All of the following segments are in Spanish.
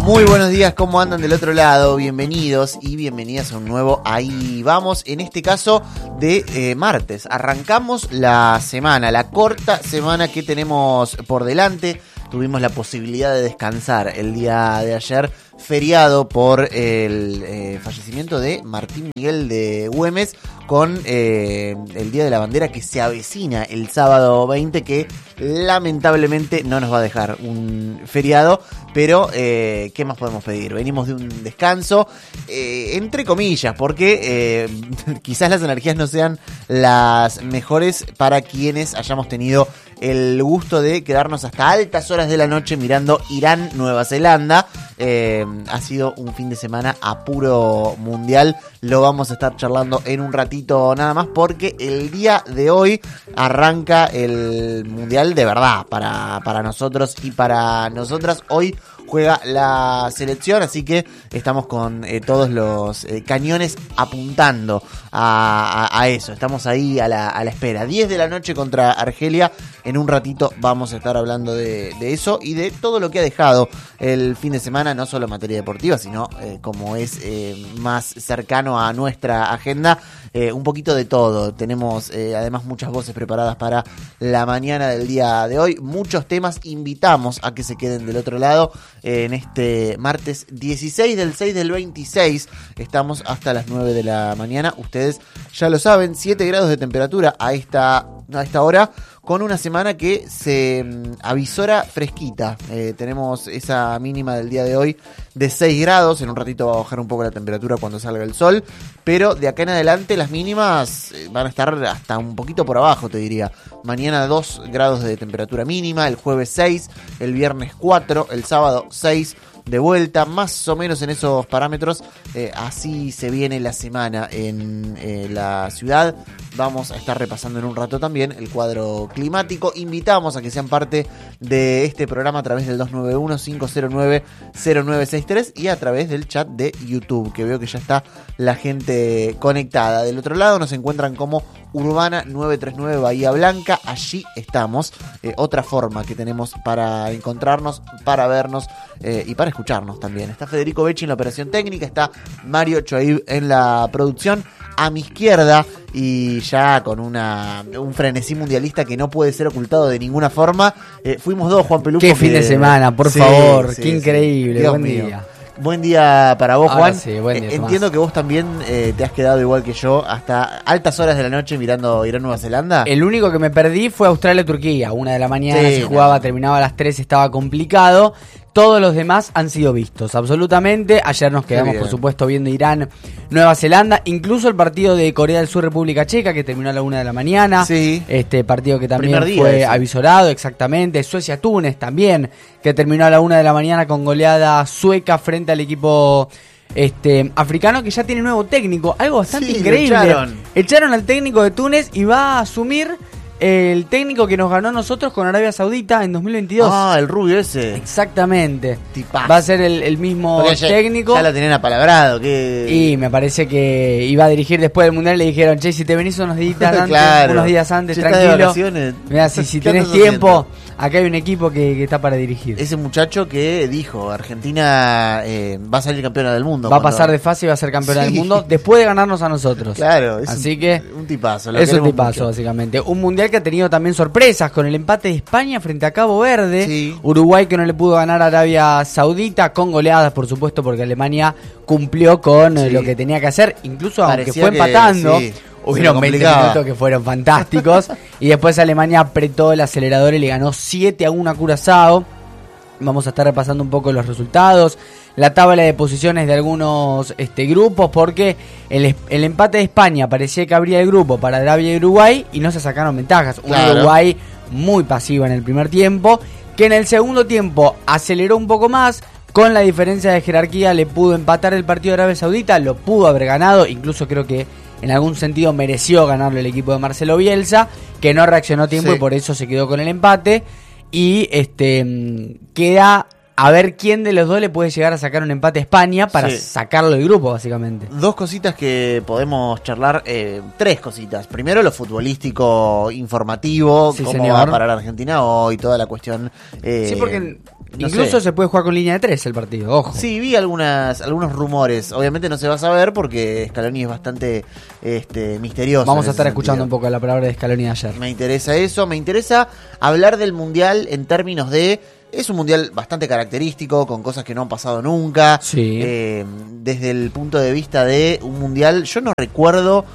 Muy buenos días, ¿cómo andan del otro lado? Bienvenidos y bienvenidas a un nuevo Ahí Vamos, en este caso de martes. Arrancamos la semana, la corta semana que tenemos por delante. Tuvimos la posibilidad de descansar el día de ayer, feriado por el fallecimiento de Martín Miguel de Güemes, con el Día de la Bandera que se avecina el sábado 20, que lamentablemente no nos va a dejar un feriado, pero ¿qué más podemos pedir? Venimos de un descanso, entre comillas, porque quizás las energías no sean las mejores para quienes hayamos tenido el gusto de quedarnos hasta altas horas de la noche mirando Irán-Nueva Zelanda. Ha sido un fin de semana a puro mundial. Lo vamos a estar charlando en un ratito nada más, porque el día de hoy arranca el mundial de verdad para nosotros y para nosotras. Hoy juega la selección, así que estamos con todos los cañones apuntando a eso. Estamos ahí a la espera. 10 de la noche contra Argelia. En un ratito vamos a estar hablando de eso y de todo lo que ha dejado el fin de semana, no solo en materia deportiva, sino como es más cercano a nuestra agenda, un poquito de todo. Tenemos además muchas voces preparadas para la mañana del día de hoy, muchos temas. Invitamos a que se queden del otro lado en este martes 16 del 6 del 26. Estamos hasta las 9 de la mañana. Ustedes ya lo saben, 7 grados de temperatura a esta hora, con una semana que se avisora fresquita. Tenemos esa mínima del día de hoy de 6 grados. En un ratito va a bajar un poco la temperatura cuando salga el sol, pero de acá en adelante las mínimas van a estar hasta un poquito por abajo, te diría. Mañana 2 grados de temperatura mínima, el jueves 6, el viernes 4, el sábado 6. De vuelta, más o menos en esos parámetros. Así se viene la semana en la ciudad. Vamos a estar repasando en un rato también el cuadro climático. Invitamos a que sean parte de este programa a través del 291-509-0963 y a través del chat de YouTube, que veo que ya está la gente conectada. Del otro lado nos encuentran como Urbana 939 Bahía Blanca. Allí estamos. Otra forma que tenemos para encontrarnos, para vernos y para escucharnos también. Está Federico Becci en la operación técnica, está Mario Choaib en la producción. A mi izquierda, y ya con un frenesí mundialista que no puede ser ocultado de ninguna forma, fuimos dos, Juan Peluco. Qué fin de semana, por favor, qué increíble. Dios buen mío. día. Buen día para vos, Juan. Sí, buen día, entiendo que vos también te has quedado igual que yo hasta altas horas de la noche mirando Irán-Nueva Zelanda. El único que me perdí fue Australia-Turquía. 1 de la mañana se jugaba, terminaba a las 3, estaba complicado. Todos los demás han sido vistos, absolutamente. Ayer nos quedamos, por supuesto, viendo Irán-Nueva Zelanda. Incluso el partido de Corea del Sur-República Checa, que terminó a la 1 de la mañana. Sí. Este partido que también fue ese avisorado, exactamente. Suecia-Túnez también, que terminó a la 1 de la mañana con goleada sueca frente al equipo africano, que ya tiene nuevo técnico. Algo bastante increíble. Echaron al técnico de Túnez y va a asumir el técnico que nos ganó a nosotros con Arabia Saudita en 2022. Ah, el rubio ese. Exactamente. Tipazo. Va a ser el mismo técnico. Ya la tenían apalabrado. Y me parece que iba a dirigir después del Mundial. Le dijeron, che, si te venís unos días antes, tranquilo. Mirá, si tenés tiempo, acá hay un equipo que está para dirigir. Ese muchacho que dijo, Argentina va a salir campeona del mundo. Va a pasar de fase y va a ser campeona del mundo después de ganarnos a nosotros. Claro. Así que un tipazo. Es un tipazo, básicamente. Un Mundial que ha tenido también sorpresas, con el empate de España frente a Cabo Verde. Sí. Uruguay, que no le pudo ganar a Arabia Saudita, con goleadas, por supuesto, porque Alemania cumplió con lo que tenía que hacer. Incluso parecía aunque fue empatando, hubieron 20 minutos que fueron fantásticos. Y después Alemania apretó el acelerador y le ganó 7-1 a Curazao. Vamos a estar repasando un poco los resultados, la tabla de posiciones de algunos grupos, porque el empate de España parecía que abría el grupo para Arabia y Uruguay y no se sacaron ventajas. Claro. Un Uruguay muy pasivo en el primer tiempo, que en el segundo tiempo aceleró un poco más. Con la diferencia de jerarquía le pudo empatar el partido de Arabia Saudita, lo pudo haber ganado, incluso creo que en algún sentido mereció ganarle el equipo de Marcelo Bielsa, que no reaccionó a tiempo y por eso se quedó con el empate. Y queda a ver quién de los dos le puede llegar a sacar un empate a España para sacarlo del grupo, básicamente. Dos cositas que podemos charlar, tres cositas. Primero, lo futbolístico informativo, cómo señor. va a parar Argentina hoy, toda la cuestión. Sí, porque incluso se puede jugar con línea de 3 el partido, ojo. Sí, vi algunos rumores. Obviamente no se va a saber porque Scaloni es bastante misterioso. Vamos a estar escuchando un poco la palabra de Scaloni de ayer. Me interesa eso, me interesa hablar del Mundial en términos de... Es un mundial bastante característico, con cosas que no han pasado nunca. Sí. Desde el punto de vista de un mundial, yo no recuerdo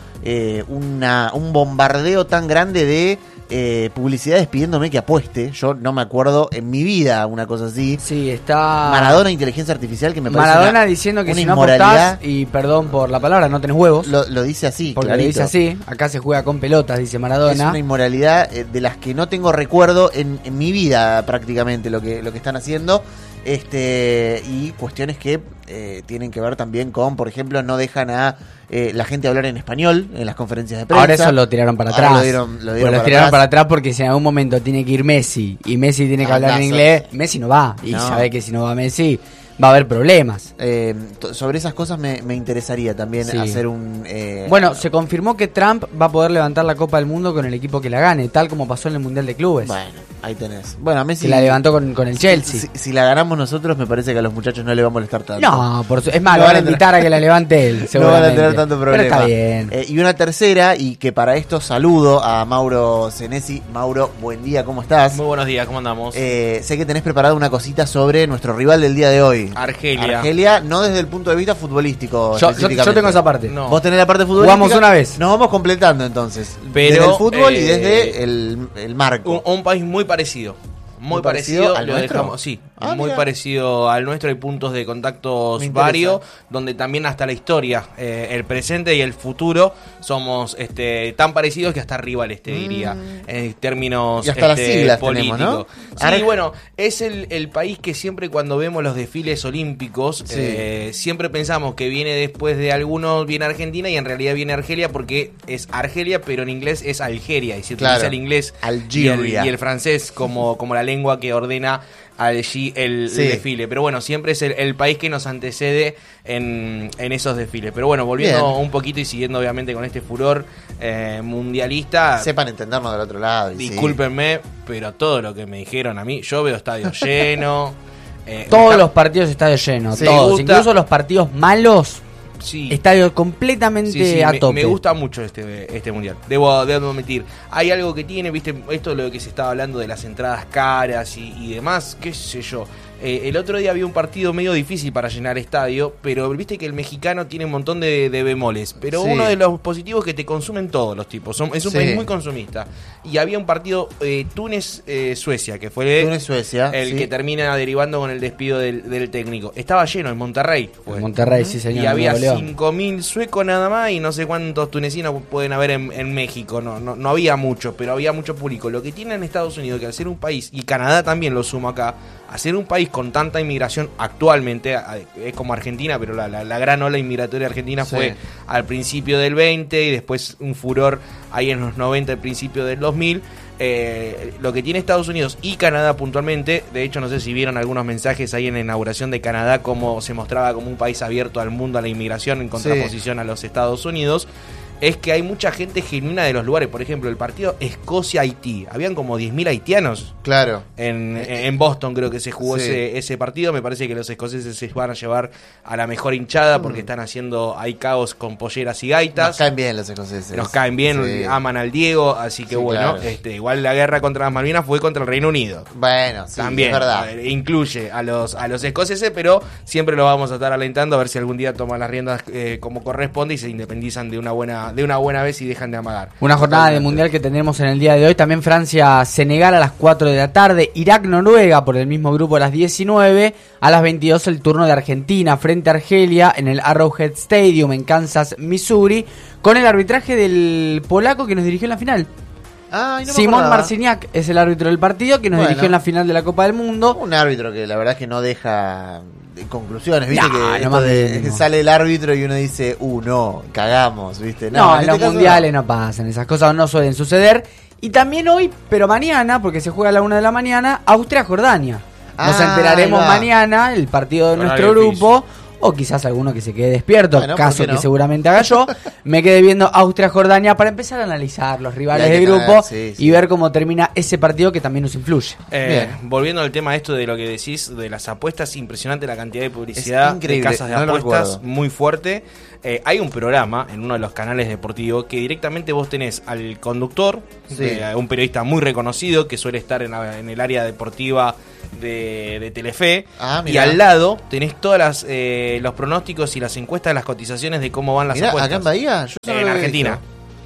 un bombardeo tan grande de publicidades pidiéndome que apueste. Yo no me acuerdo en mi vida una cosa así. Sí, está... Maradona, inteligencia artificial, que me parece Maradona diciendo que si no apostás, y perdón por la palabra, no tenés huevos. Lo dice así, porque clarito. lo dice así. Acá se juega con pelotas, dice Maradona. Es una inmoralidad de las que no tengo recuerdo en mi vida prácticamente lo que están haciendo. Y cuestiones que tienen que ver también con, por ejemplo, no dejan a la gente hablar en español en las conferencias de prensa. Ahora eso lo tiraron para atrás. Lo tiraron para atrás porque si en algún momento tiene que ir Messi y Messi tiene que hablar en inglés, Messi no va. Y sabe que si no va Messi va a haber problemas. Sobre esas cosas me interesaría también hacer un... Bueno, se confirmó que Trump va a poder levantar la Copa del Mundo con el equipo que la gane, tal como pasó en el Mundial de Clubes. Bueno, ahí tenés. Bueno, a Messi... Que la levantó con el Chelsea. Si la ganamos nosotros, me parece que a los muchachos no le va a molestar tanto. No, es más, lo van a invitar a que la levante él, no van a tener tanto problema. Pero está bien. Y una tercera, y que para esto saludo a Mauro Senesi. Mauro, buen día, ¿cómo estás? Muy buenos días, ¿cómo andamos? Sé que tenés preparada una cosita sobre nuestro rival del día de hoy. Argelia, no desde el punto de vista futbolístico. Yo tengo esa parte. No. Vos tenés la parte futbolística. Jugamos una vez. Nos vamos completando entonces. Pero, desde el fútbol y desde el marco. Un país muy parecido. Muy parecido al nuestro. Dejamos, sí, muy parecido al nuestro. Hay puntos de contactos varios, donde también hasta la historia, el presente y el futuro somos tan parecidos que hasta rivales, te diría, en términos y hasta las siglas políticos. Tenemos, ¿no? Sí, bueno, es el país que siempre cuando vemos los desfiles olímpicos, siempre pensamos que viene después de algunos, viene Argentina, y en realidad viene Argelia porque es Argelia, pero en inglés es Algeria, y se utiliza el inglés y el francés como la lengua que ordena allí el desfile. Pero bueno, siempre es el país que nos antecede en esos desfiles. Pero bueno, volviendo un poquito y siguiendo obviamente con este furor mundialista. Sepan entendernos del otro lado. Discúlpenme, pero todo lo que me dijeron a mí, yo veo estadio lleno. Todos los partidos estadio lleno, todos. Incluso los partidos malos. Sí. Estadio completamente a tope. Me gusta mucho este mundial. Debo admitir. Hay algo que tiene, viste, esto es lo que se estaba hablando de las entradas caras y demás, qué sé yo. El otro día había un partido medio difícil para llenar estadio, pero viste que el mexicano tiene un montón de bemoles. Pero uno de los positivos es que te consumen todos los tipos. Es un país muy consumista. Y había un partido Túnez-Suecia, que fue Túnez-Suecia, el que termina derivando con el despido del técnico. Estaba lleno en Monterrey. En Monterrey, sí, señor. Y había 5.000 suecos nada más y no sé cuántos tunecinos pueden haber en México. No había mucho, pero había mucho público. Lo que tiene en Estados Unidos, que al ser un país, y Canadá también lo sumo acá, al ser un país con tanta inmigración actualmente, es como Argentina, pero la gran ola inmigratoria argentina fue al principio del 20 y después un furor ahí en los 90, al principio del 2000. Lo que tiene Estados Unidos y Canadá puntualmente, de hecho no sé si vieron algunos mensajes ahí en la inauguración de Canadá, cómo se mostraba como un país abierto al mundo, a la inmigración, en contraposición a los Estados Unidos, es que hay mucha gente genuina de los lugares. Por ejemplo, el partido Escocia-Haití, habían como 10.000 haitianos. Claro. En Boston creo que se jugó ese partido. Me parece que los escoceses se van a llevar a la mejor hinchada porque están haciendo ahí caos con polleras y gaitas. Nos caen bien los escoceses. Nos caen bien, aman al Diego, así que bueno, claro. Igual la guerra contra las Malvinas fue contra el Reino Unido. Bueno, sí, también, es verdad. Incluye a los escoceses, pero siempre lo vamos a estar alentando a ver si algún día toman las riendas como corresponde y se independizan de una buena vez y dejan de amagar. Una jornada de mundial que tendremos en el día de hoy. También Francia-Senegal a las 4 de la tarde. Irak-Noruega por el mismo grupo a las 19. A las 22 el turno de Argentina frente a Argelia en el Arrowhead Stadium en Kansas, Missouri, con el arbitraje del polaco que nos dirigió en la final. Simón Marciniak es el árbitro del partido que nos dirigió en la final de la Copa del Mundo. Un árbitro que la verdad es que no deja conclusiones, viste, que sale el árbitro y uno dice, no, cagamos, viste. En los mundiales no pasan, esas cosas no suelen suceder. Y también hoy, pero mañana, porque se juega a la 1 de la mañana, Austria-Jordania. Nos enteraremos mañana, el partido de nuestro grupo. O quizás alguno que se quede despierto, bueno, caso que seguramente haga yo, me quede viendo Austria-Jordania para empezar a analizar los rivales del grupo y ver cómo termina ese partido que también nos influye. Volviendo al tema esto de lo que decís, de las apuestas, impresionante la cantidad de publicidad de casas de apuestas, muy fuerte. Hay un programa en uno de los canales deportivos que directamente vos tenés al conductor, un periodista muy reconocido que suele estar en el área deportiva de Telefe, y al lado tenés todas los pronósticos y las encuestas de las cotizaciones de cómo van las apuestas. ¿Acá en Bahía? En Argentina.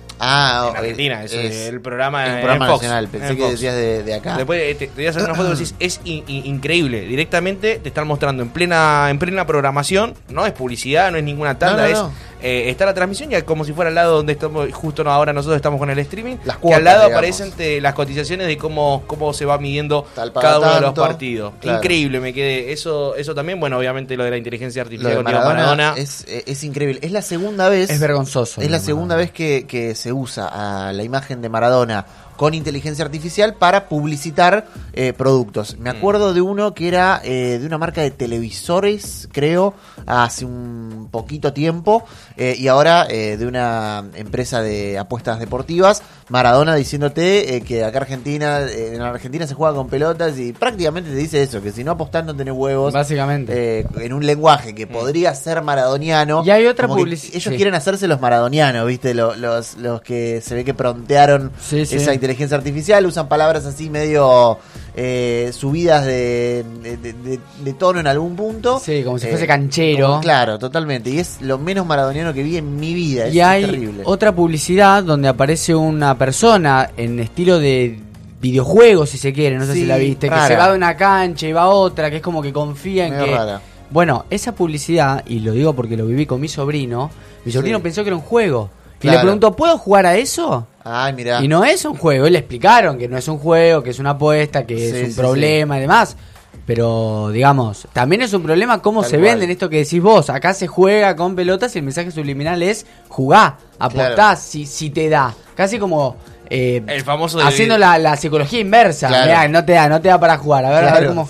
En Argentina, es el programa Fox, nacional. Pensé que decías de acá. Después te voy a hacer una foto y decís, es increíble. Directamente te están mostrando en plena programación, no es publicidad, no es ninguna tanda, está la transmisión y como si fuera al lado donde estamos, justo ahora nosotros estamos con el streaming, las cuotas, que al lado aparecen las cotizaciones de cómo se va midiendo cada uno de los partidos. Claro. Increíble, me quedé. Eso también, bueno, obviamente lo de la inteligencia artificial con Maradona es increíble. Es la segunda vez. Es vergonzoso. Es la segunda vez que se usa a la imagen de Maradona con inteligencia artificial para publicitar productos. Me acuerdo de uno que era de una marca de televisores, creo, hace un poquito tiempo, y ahora de una empresa de apuestas deportivas, Maradona diciéndote que acá en Argentina se juega con pelotas y prácticamente te dice eso, que si no apostás no tenés huevos. Básicamente. En un lenguaje que podría ser maradoniano. Y hay otra publicidad. Ellos quieren hacerse los maradonianos, ¿viste? Los que se ve que prontearon esa inteligencia artificial, usan palabras así medio subidas de tono en algún punto. Sí, como si fuese canchero. Claro, totalmente. Y es lo menos maradoniano que vi en mi vida. Y hay terrible. Otra publicidad donde aparece una persona en estilo de videojuegos, si se quiere, no sé si la viste, rara. Que se va de una cancha y va a otra, que es como que confía en que... Rara. Bueno, esa publicidad, y lo digo porque lo viví con mi sobrino pensó que era un juego. Claro. Y le preguntó, ¿puedo jugar a eso? Ay, mirá. Y no es un juego. Y le explicaron que no es un juego, que es una apuesta, que es un problema y demás. Pero, digamos, también es un problema cómo se venden esto que decís vos. Acá se juega con pelotas y el mensaje subliminal es jugá, apostá, si te da. Casi como... el famoso haciendo la psicología inversa. Mirá, no te da para jugar. A ver cómo...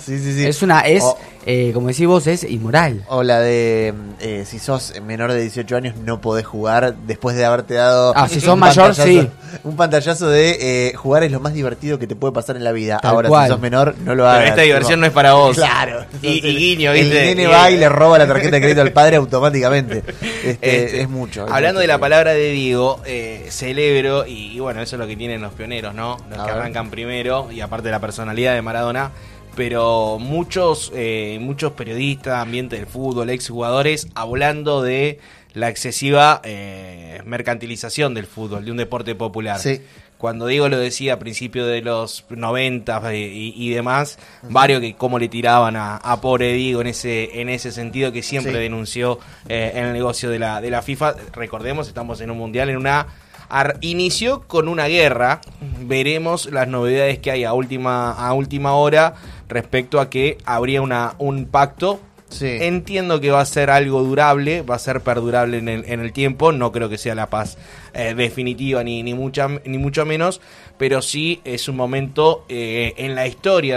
como decís vos, es inmoral. O la de si sos menor de 18 años no podés jugar después de haberte dado si sos mayor, sí. Un pantallazo de jugar es lo más divertido que te puede pasar en la vida. Tal ahora cual. Si sos menor no lo hagas. Pero esta diversión no es para vos. Claro. Y guiño, ¿viste? El nene va y le roba la tarjeta de crédito al padre automáticamente. Es mucho. Hablando de la palabra de Diego, celebro, y bueno, eso es lo que tienen los pioneros, ¿no? Los que arrancan primero, y aparte de la personalidad de Maradona. Pero muchos periodistas, ambiente del fútbol, exjugadores, hablando de la excesiva mercantilización del fútbol, de un deporte popular. Sí. Cuando Diego lo decía a principios de los 90 y demás, varios que cómo le tiraban a pobre Diego en ese sentido que siempre denunció en el negocio de la FIFA. Recordemos, estamos en un mundial, inició con una guerra. Veremos las novedades que hay a última hora respecto a que habría un pacto. Entiendo que va a ser algo durable, va a ser perdurable en el tiempo. No creo que sea la paz definitiva ni mucho menos, pero sí es un momento en la historia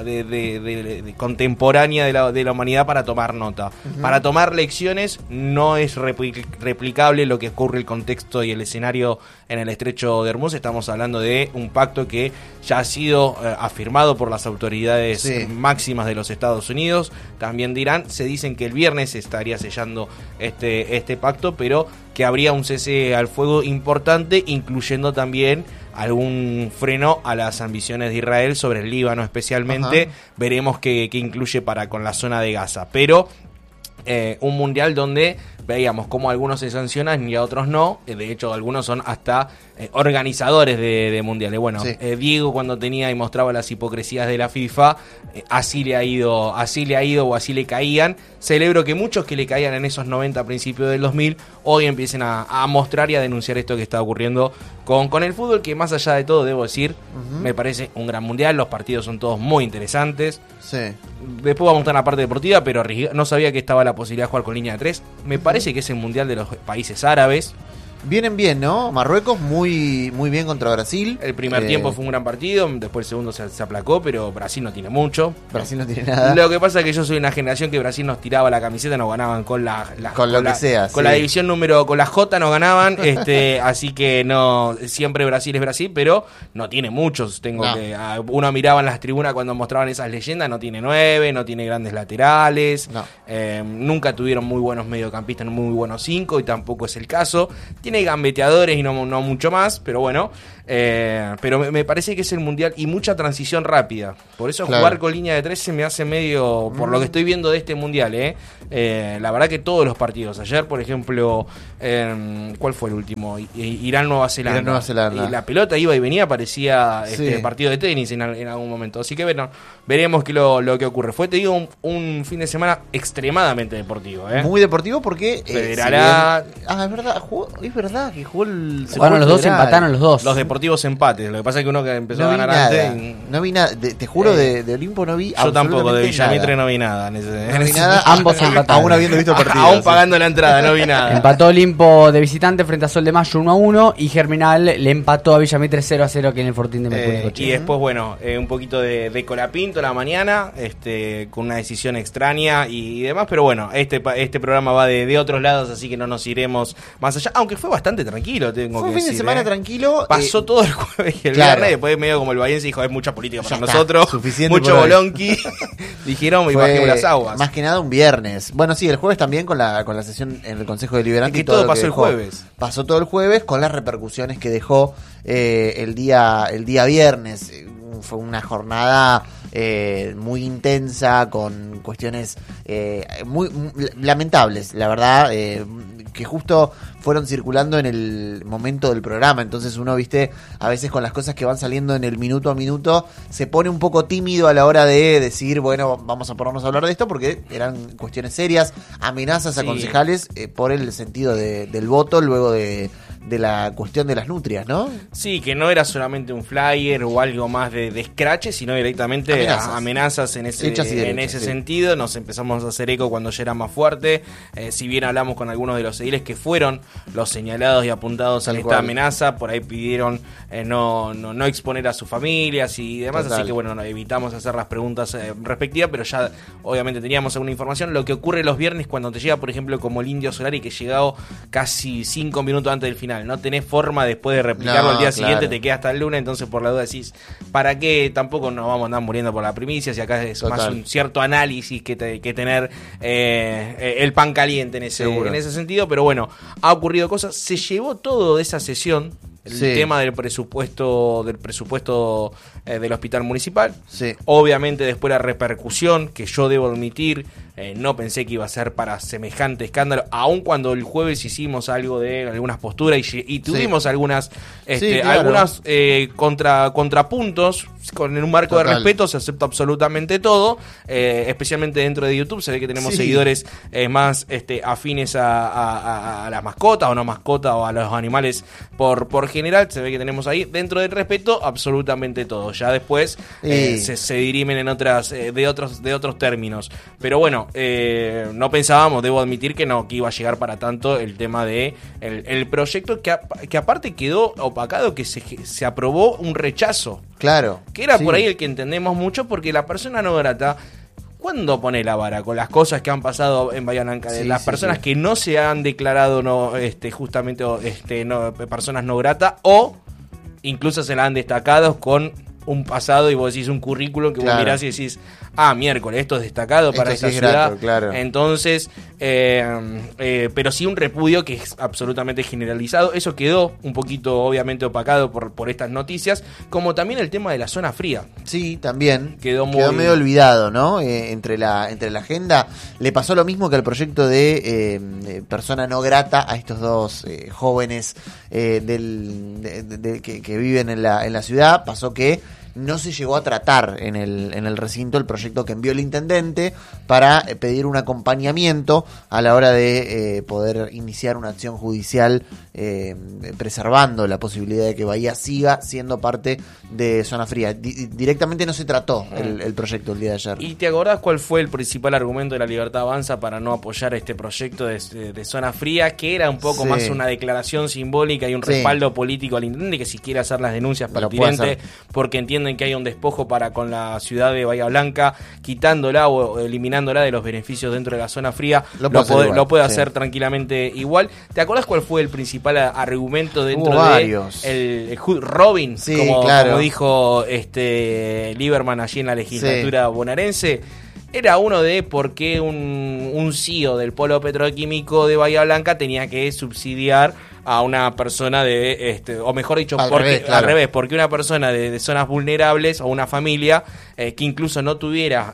de contemporánea de la humanidad para tomar nota, para tomar lecciones. No es replicable lo que ocurre, el contexto y el escenario en el estrecho de Hormuz. Estamos hablando de un pacto que ya ha sido afirmado por las autoridades máximas de los Estados Unidos, también de Irán. Se dicen que el viernes se estaría sellando este pacto, pero que habría un cese al fuego importante, incluyendo también algún freno a las ambiciones de Israel sobre el Líbano especialmente. Veremos qué incluye con la zona de Gaza, pero un mundial donde veíamos cómo algunos se sancionan y a otros no. De hecho, algunos son hasta organizadores de mundiales. Bueno, Diego, cuando tenía y mostraba las hipocresías de la FIFA, así le ha ido o así le caían. Celebro que muchos que le caían en esos 90 a principios del 2000 hoy empiecen a mostrar y a denunciar esto que está ocurriendo con el fútbol, que más allá de todo, debo decir, me parece un gran mundial. Los partidos son todos muy interesantes. Después vamos a estar en la parte deportiva, pero no sabía que estaba la posibilidad de jugar con línea de 3. Me parece que es el mundial de los países árabes. Vienen bien, ¿no? Marruecos muy bien contra Brasil. El primer tiempo fue un gran partido, después el segundo se aplacó, pero Brasil no tiene mucho. Brasil no tiene nada. Lo que pasa es que yo soy una generación que Brasil nos tiraba la camiseta, nos ganaban con la división número, con la J nos ganaban, así que no, siempre Brasil es Brasil, pero no tiene muchos. Uno miraba en las tribunas cuando mostraban esas leyendas, no tiene 9, no tiene grandes laterales, nunca tuvieron muy buenos mediocampistas, muy buenos 5, y tampoco es el caso. Tiene gambeteadores y no mucho más, pero bueno, pero me parece que es el mundial y mucha transición rápida. Por eso jugar con línea de 3 se me hace medio, por lo que estoy viendo de este mundial, la verdad que todos los partidos. Ayer, por ejemplo, ¿cuál fue el último? Irán-Nueva Zelanda. Y la pelota iba y venía, parecía partido de tenis en algún momento. Así que bueno, veremos lo que ocurre. Fue, te digo, un fin de semana extremadamente deportivo. Muy deportivo porque... es verdad que jugó el... Jugaron los dos, empataron los dos. Los deportivos empates. Lo que pasa es que uno que empezó a ganar antes... No vi nada. Te juro, de Olimpo no vi. Yo tampoco, de Villamitre no vi nada. No vi nada. Ambos empataron. Aún habiendo visto el partido. Aún pagando la entrada, no vi nada. Empató Olimpo de visitante frente a Sol de Mayo 1-1 y Germinal le empató a Villamitre 0-0 que en el Fortín de Mecúnico. Y después, bueno, un poquito de colapinto la mañana, con una decisión extraña y demás, pero bueno, este programa va de otros lados, así que no nos iremos más allá, aunque fue bastante tranquilo, tengo que decir. Fue un fin de semana tranquilo. Pasó todo el jueves y el viernes, después medio como el Bahiense dijo, es mucha política para nosotros, mucho bolonqui, dijeron, y bajemos las aguas. Más que nada un viernes. Bueno, sí, el jueves también con la sesión en el Consejo Deliberante. Es que todo pasó el jueves. Pasó todo el jueves con las repercusiones que dejó el día viernes. Fue una jornada muy intensa, con cuestiones muy lamentables, la verdad, que justo fueron circulando en el momento del programa. Entonces uno, viste, a veces con las cosas que van saliendo en el minuto a minuto, se pone un poco tímido a la hora de decir, bueno, vamos a ponernos a hablar de esto, porque eran cuestiones serias, amenazas a concejales por el sentido del voto luego de la cuestión de las nutrias, ¿no? Sí, que no era solamente un flyer o algo más de scratch, sino directamente amenazas en ese sentido. Nos empezamos a hacer eco cuando ya era más fuerte. Si bien hablamos con algunos de los ediles que fueron los señalados y apuntados en esta amenaza, por ahí pidieron no exponer a sus familias y demás. Total. Así que bueno, evitamos hacer las preguntas respectivas, pero ya obviamente teníamos alguna información. Lo que ocurre los viernes cuando te llega, por ejemplo, como el Indio Solari, que llegado casi 5 minutos antes del final, no tenés forma después de replicarlo al día siguiente, te queda hasta el lunes, entonces por la duda decís, ¿para qué? Tampoco nos vamos a andar muriendo por la primicia, si acá es más un cierto análisis que tener el pan caliente en ese sentido, pero bueno, ha ocurrido cosas, se llevó todo de esa sesión, el tema del presupuesto del hospital municipal. Obviamente después la repercusión, que yo debo admitir, no pensé que iba a ser para semejante escándalo, aun cuando el jueves hicimos algo de algunas posturas y tuvimos algunas contrapuntos, con un marco de respeto se acepta absolutamente todo, especialmente dentro de YouTube. Se ve que tenemos seguidores más afines a las mascotas o no mascotas o a los animales por general. Se ve que tenemos ahí, dentro del respeto, absolutamente todo. Ya después se dirimen en de otros términos, pero bueno, no pensábamos, debo admitir que iba a llegar para tanto el tema de el proyecto que aparte quedó opacado, que se aprobó un rechazo. Claro. Que era por ahí el que entendemos mucho, porque la persona no grata, ¿cuándo pone la vara con las cosas que han pasado en Bahía Blanca? De las personas que no se han declarado justamente personas no gratas, o incluso se la han destacado con un pasado, y vos decís un currículum que vos mirás y decís, miércoles, esto es destacado para esta ciudad. Claro. Entonces, pero sí un repudio que es absolutamente generalizado. Eso quedó un poquito, obviamente, opacado por estas noticias, como también el tema de la zona fría. Sí, también. Quedó medio olvidado, ¿no? Entre la agenda. Le pasó lo mismo que al proyecto de persona no grata a estos dos jóvenes que viven en la ciudad. Pasó que no se llegó a tratar en el recinto el proyecto que envió el intendente para pedir un acompañamiento a la hora de poder iniciar una acción judicial preservando la posibilidad de que Bahía siga siendo parte de Zona Fría. Directamente no se trató el proyecto el día de ayer. ¿Y te acordás cuál fue el principal argumento de la Libertad Avanza para no apoyar este proyecto de Zona Fría? Que era un poco más una declaración simbólica y un respaldo político al intendente, que si quiere hacer las denuncias pertinentes, porque entienden que hay un despojo para con la ciudad de Bahía Blanca, quitándola o eliminándola de los beneficios dentro de la Zona Fría, lo puede hacer tranquilamente igual. ¿Te acordás cuál fue el principal argumento dentro de el Robin, como dijo Lieberman allí en la legislatura bonaerense? Era uno de por qué un CEO del polo petroquímico de Bahía Blanca tenía que subsidiar a una persona o mejor dicho, al revés, porque una persona de zonas vulnerables o una familia que incluso no tuviera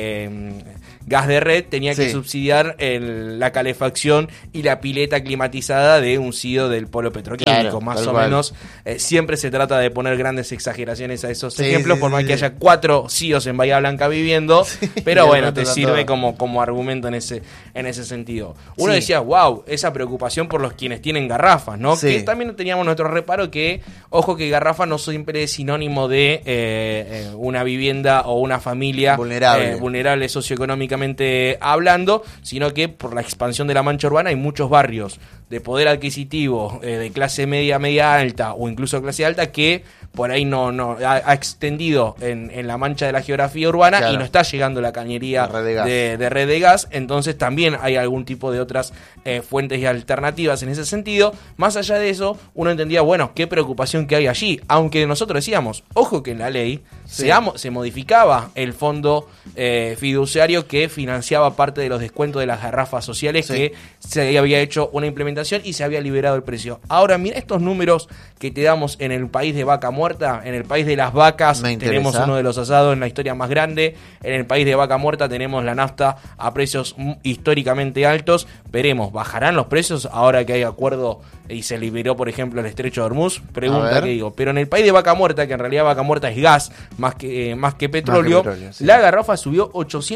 gas de red tenía que subsidiar la calefacción y la pileta climatizada de un CEO del polo petroquímico, más o menos. Siempre se trata de poner grandes exageraciones a esos ejemplos, por más que haya 4 CEOs en Bahía Blanca viviendo, pero bueno, te sirve como argumento en ese sentido. Uno decía, wow, esa preocupación por los quienes tienen garrafas, ¿no? Que también teníamos nuestro reparo que, ojo, que garrafa no siempre es sinónimo de una vivienda o una familia vulnerable socioeconómicamente hablando, sino que por la expansión de la mancha urbana hay muchos barrios de poder adquisitivo, de clase media alta o incluso clase alta, que por ahí no ha extendido en la mancha de la geografía urbana y no está llegando la cañería de red de gas. Entonces también hay algún tipo de otras fuentes y alternativas en ese sentido. Más allá de eso, uno entendía, bueno, qué preocupación que hay allí, aunque nosotros decíamos, ojo que en la ley se modificaba el fondo fiduciario que financiaba parte de los descuentos de las garrafas sociales, que se había hecho una implementación y se había liberado el precio. Ahora mira estos números que te damos en el país de Vaca Muerta, en el país de las vacas tenemos uno de los asados en la historia más grande, en el país de Vaca Muerta tenemos la nafta a precios históricamente altos. Veremos, ¿bajarán los precios ahora que hay acuerdo y se liberó, por ejemplo, el estrecho de Hormuz? Pregunta que digo. Pero en el país de Vaca Muerta, que en realidad Vaca Muerta es gas más que petróleo, la garrafa subió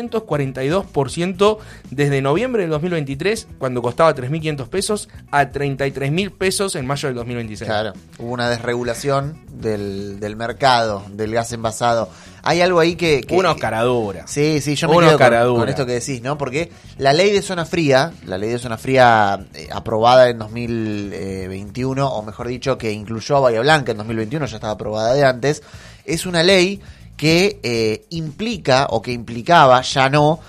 842% desde noviembre del 2023, cuando costaba 3.500 pesos, a 33.000 pesos en mayo del 2026. Claro, hubo una desregulación del mercado del gas envasado. Hay algo ahí que una oscaradura. Sí, yo me quedo con esto que decís, ¿no? Porque la ley de zona fría aprobada en 2021, o mejor dicho, que incluyó a Bahía Blanca en 2021, ya estaba aprobada de antes, es una ley que implica, o que implicaba, ya no,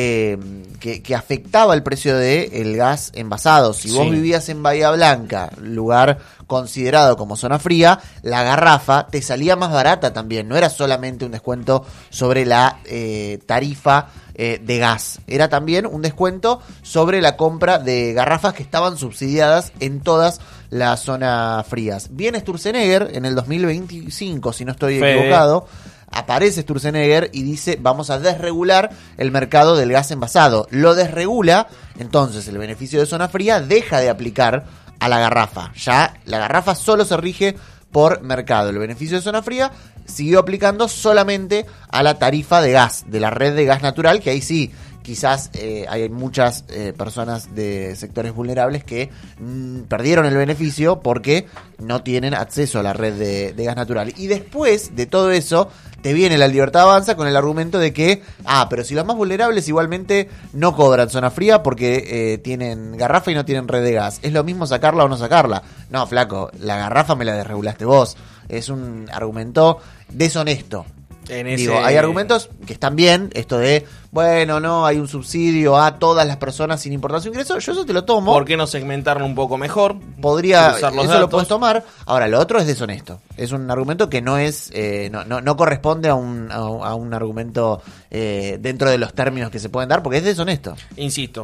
que afectaba el precio del gas envasado. Si vos vivías en Bahía Blanca, lugar considerado como zona fría, la garrafa te salía más barata también. No era solamente un descuento sobre la tarifa de gas, era también un descuento sobre la compra de garrafas que estaban subsidiadas en todas las zonas frías. Viene Sturzenegger en el 2025, si no estoy equivocado. Aparece Sturzenegger y dice, vamos a desregular el mercado del gas envasado. Lo desregula, entonces el beneficio de zona fría deja de aplicar a la garrafa. Ya la garrafa solo se rige por mercado. El beneficio de zona fría siguió aplicando solamente a la tarifa de gas, de la red de gas natural, que ahí sí, quizás hay muchas personas de sectores vulnerables que perdieron el beneficio porque no tienen acceso a la red de gas natural. Y después de todo eso, te viene la Libertad Avanza con el argumento de que, pero si los más vulnerables igualmente no cobran zona fría porque tienen garrafa y no tienen red de gas. ¿Es lo mismo sacarla o no sacarla? No, flaco, la garrafa me la desregulaste vos. Es un argumento deshonesto. Hay argumentos que están bien, esto de, bueno, no, hay un subsidio a todas las personas sin importar su ingreso, yo eso te lo tomo. ¿Por qué no segmentarlo un poco mejor? Eso lo puedes tomar. Ahora, lo otro es deshonesto. Es un argumento que no es, no corresponde a un argumento dentro de los términos que se pueden dar, porque es deshonesto. Insisto,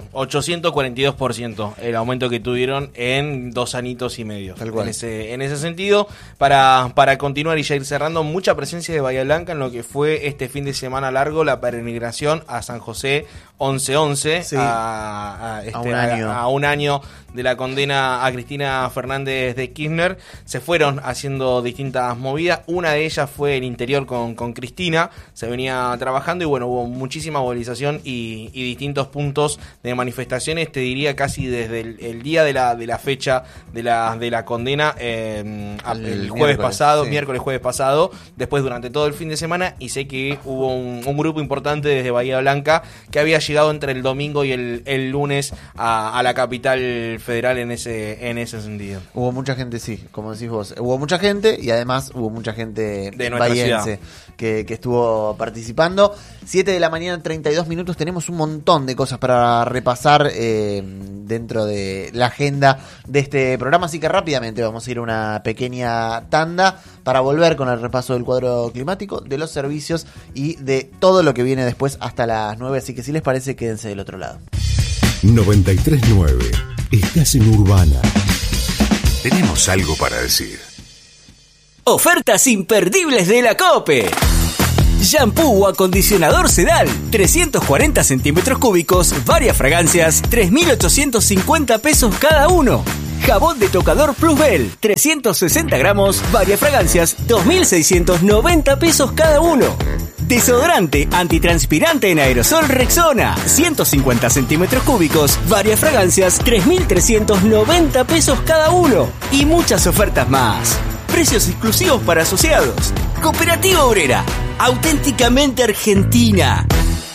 842% el aumento que tuvieron en 2 añitos y medio. Tal cual. En ese sentido, para continuar y ya ir cerrando, mucha presencia de Bahía Blanca en lo que fue este fin de semana largo, la peregrinación a San José 11-11 Sí. a un año de la condena a Cristina Fernández de Kirchner. Se fueron haciendo distintas movidas. Una de ellas fue el interior con Cristina. Se venía trabajando y bueno, hubo muchísima movilización y distintos puntos de manifestaciones. Te diría casi desde el día de la fecha de la condena, el jueves pasado, sí. Miércoles, jueves pasado, después durante todo el fin de semana. Y sé que hubo un grupo importante desde Bahía Blanca que había llegado entre el domingo y el lunes a la capital federal en ese sentido. Hubo mucha gente, sí, como decís vos. Hubo mucha gente y además hubo mucha gente de nuestra bahiense que estuvo participando. 7 de la mañana, 32 minutos. Tenemos un montón de cosas para repasar dentro de la agenda de este programa. Así que rápidamente vamos a ir a una pequeña tanda para volver con el repaso del cuadro climático, de los servicios y de todo lo que viene después hasta las 9. Así que si les parece, quédense del otro lado. 93.9. Estás en Urbana. Tenemos algo para decir. Ofertas imperdibles de la COPE. Shampoo o acondicionador Sedal, 340 centímetros cúbicos, varias fragancias, 3.850 pesos cada uno. Jabón de tocador Plusbel, 360 gramos, varias fragancias, 2.690 pesos cada uno. Desodorante antitranspirante en aerosol Rexona, 150 centímetros cúbicos, varias fragancias, 3.390 pesos cada uno. Y muchas ofertas más. Precios exclusivos para asociados. Cooperativa Obrera, auténticamente argentina.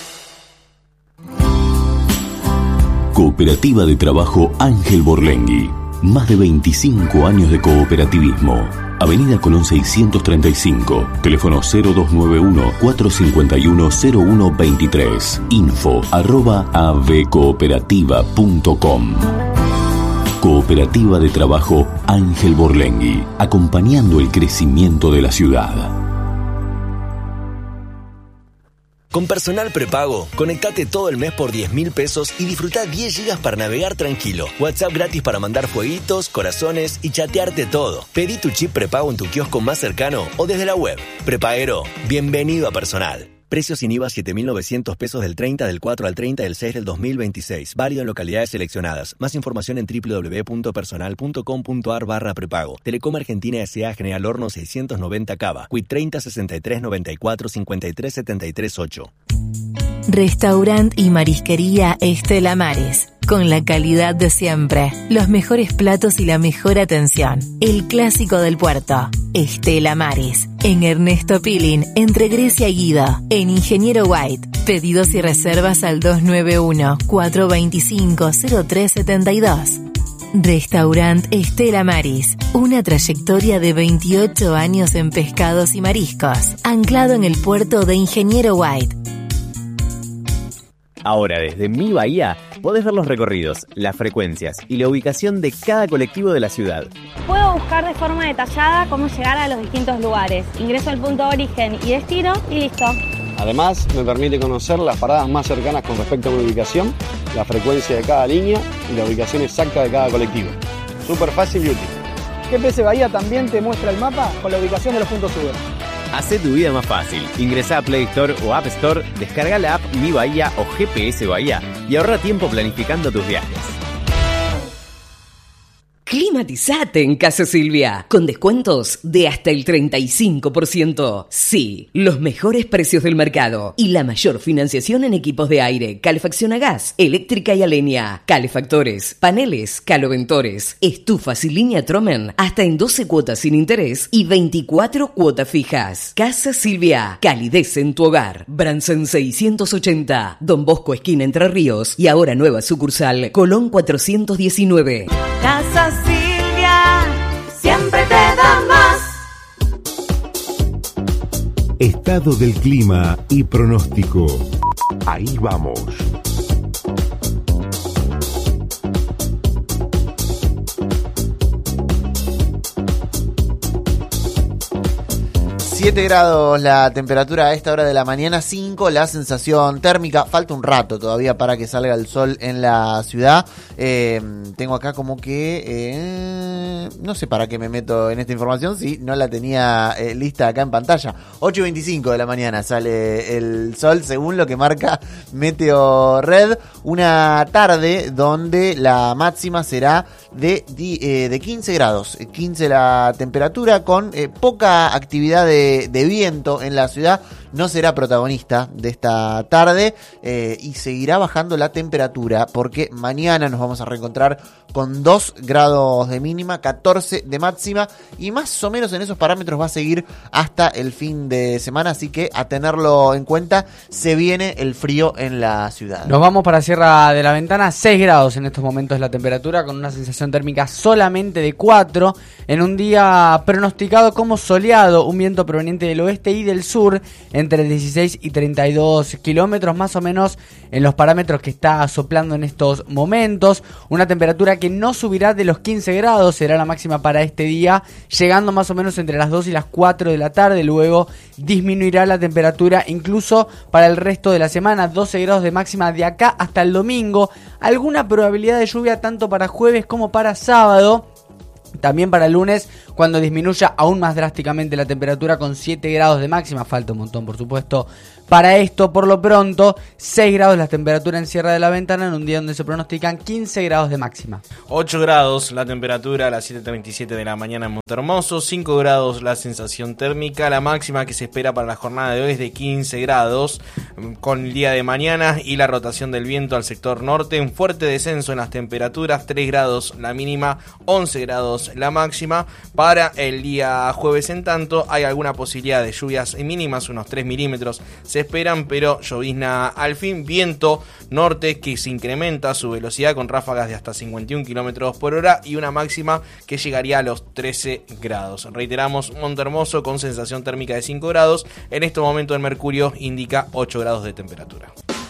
Cooperativa de Trabajo Ángel Borlengui. Más de 25 años de cooperativismo. Avenida Colón 635. Teléfono 0291-451-0123. info@avcooperativa.com. Cooperativa de Trabajo Ángel Borlengui. Acompañando el crecimiento de la ciudad. Con Personal Prepago, conectate todo el mes por 10.000 pesos y disfruta 10 gigas para navegar tranquilo. WhatsApp gratis para mandar fueguitos, corazones y chatearte todo. Pedí tu chip prepago en tu kiosco más cercano o desde la web. Prepaguero, bienvenido a Personal. Precios sin IVA 7.900 pesos del 30 del 4 al 30 del 6 del 2026. Válido en localidades seleccionadas. Más información en www.personal.com.ar/prepago. Telecom Argentina S.A. General Horno 690 Cava. Quit 30 63 94 53 73 8. Restaurant y marisquería Estela Maris. Con la calidad de siempre, los mejores platos y la mejor atención. El clásico del puerto. Estela Maris. En Ernesto Pilin, entre Grecia y Guido. En Ingeniero White. Pedidos y reservas al 291-425-0372. Restaurant Estela Maris. Una trayectoria de 28 años en pescados y mariscos. Anclado en el puerto de Ingeniero White. Ahora desde Mi Bahía podés ver los recorridos, las frecuencias y la ubicación de cada colectivo de la ciudad. Puedo buscar de forma detallada cómo llegar a los distintos lugares. Ingreso al punto de origen y destino y listo. Además, me permite conocer las paradas más cercanas con respecto a mi ubicación, la frecuencia de cada línea y la ubicación exacta de cada colectivo. Súper fácil y útil. GPS Bahía también te muestra el mapa con la ubicación de los puntos Uber. Hacé tu vida más fácil. Ingresá a Play Store o App Store, descarga la app Mi Bahía o GPS Bahía y ahorra tiempo planificando tus viajes. Climatizate en Casa Silvia, con descuentos de hasta el 35%. Sí, los mejores precios del mercado y la mayor financiación en equipos de aire, calefacción a gas, eléctrica y a leña, calefactores, paneles, caloventores, estufas y línea Tromen, hasta en 12 cuotas sin interés y 24 cuotas fijas. Casa Silvia, calidez en tu hogar. Bransen 680, Don Bosco esquina Entre Ríos y ahora nueva sucursal Colón 419. Casa Silvia, siempre te da más. Estado del clima y pronóstico. Ahí vamos. Siete grados la temperatura a esta hora de la mañana, 5 25 la sensación térmica. Falta un rato todavía para que salga el sol en la ciudad. Tengo acá como que... no sé para qué me meto en esta información si no la tenía lista acá en pantalla. 8:25 de la mañana sale el sol según lo que marca Meteo Red. Una tarde donde la máxima será de 15 grados. 15 la temperatura con poca actividad de viento en la ciudad. No será protagonista de esta tarde y seguirá bajando la temperatura porque mañana nos vamos a reencontrar con 2 grados de mínima, 14 de máxima y más o menos en esos parámetros va a seguir hasta el fin de semana, así que a tenerlo en cuenta, se viene el frío en la ciudad. Nos vamos para Sierra de la Ventana, 6 grados en estos momentos la temperatura con una sensación térmica solamente de 4 en un día pronosticado como soleado, un viento proveniente del oeste y del sur entre 16 y 32 kilómetros más o menos en los parámetros que está soplando en estos momentos, una temperatura que no subirá de los 15 grados, será la máxima para este día, llegando más o menos entre las 2 y las 4 de la tarde, luego disminuirá la temperatura incluso para el resto de la semana, 12 grados de máxima de acá hasta el domingo, alguna probabilidad de lluvia tanto para jueves como para sábado. También para el lunes, cuando disminuya aún más drásticamente la temperatura con 7 grados de máxima, falta un montón por supuesto para esto. Por lo pronto, 6 grados la temperatura en Sierra de la Ventana en un día donde se pronostican 15 grados de máxima. 8 grados la temperatura a las 7:37 de la mañana en Montehermoso, 5 grados la sensación térmica, la máxima que se espera para la jornada de hoy es de 15 grados, con el día de mañana y la rotación del viento al sector norte, en fuerte descenso en las temperaturas, 3 grados la mínima, 11 grados la máxima. Para el día jueves, en tanto, hay alguna posibilidad de lluvias mínimas, unos 3 milímetros se esperan, pero llovizna al fin, viento norte que se incrementa su velocidad con ráfagas de hasta 51 kilómetros por hora y una máxima que llegaría a los 13 grados. Reiteramos, Montehermoso con sensación térmica de 5 grados, en este momento el mercurio indica 8 grados de temperatura.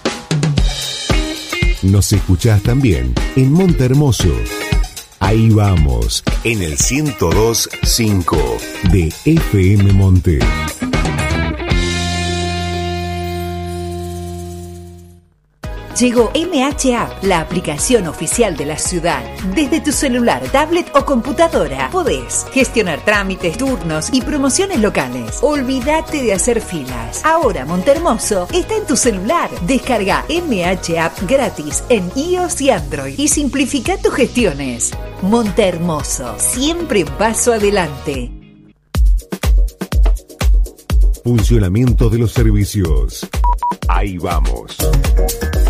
Nos escuchás también en Montehermoso. Ahí vamos, en el 102.5 de FM Monte. Llegó MH App, la aplicación oficial de la ciudad. Desde tu celular, tablet o computadora podés gestionar trámites, turnos y promociones locales. Olvídate de hacer filas. Ahora Montehermoso está en tu celular. Descarga MH App gratis en iOS y Android y simplifica tus gestiones. Montehermoso, siempre un paso adelante. Funcionamiento de los servicios. Ahí vamos.